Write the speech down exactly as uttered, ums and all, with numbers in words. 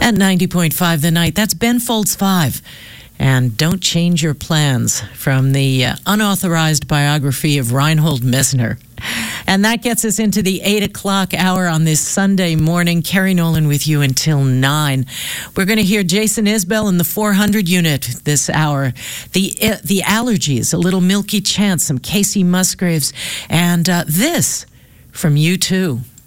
At ninety point five The Night, that's Ben Folds five. And Don't Change Your Plans from the uh, unauthorized biography of Reinhold Messner. And that gets us into the eight o'clock hour on this Sunday morning. Kerry Nolan with you until nine. We're going to hear Jason Isbell in the four hundred unit this hour. The uh, the Allergies, a little Milky Chance, some Casey Musgraves, and uh, this from U two.